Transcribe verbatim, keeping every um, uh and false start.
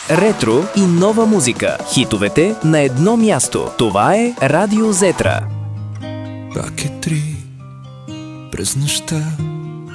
ретро и нова музика. Хитовете на едно място. Това е Радио Зетра. Пак е три през нощта.